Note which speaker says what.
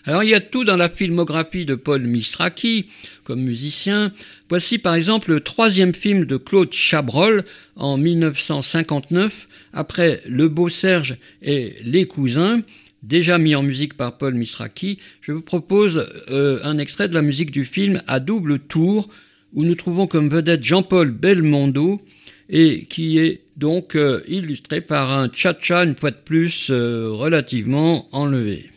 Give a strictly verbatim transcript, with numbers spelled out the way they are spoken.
Speaker 1: Alors il y a tout dans la filmographie de Paul Mistraki comme musicien. Voici par exemple le troisième film de Claude Chabrol en mille neuf cent cinquante-neuf, après Le Beau Serge et Les Cousins, déjà mis en musique par Paul Mistraki. Je vous propose euh, un extrait de la musique du film à double tour, où nous trouvons comme vedette Jean-Paul Belmondo, et qui est donc euh, illustré par un cha-cha, une fois de plus, euh, relativement enlevé.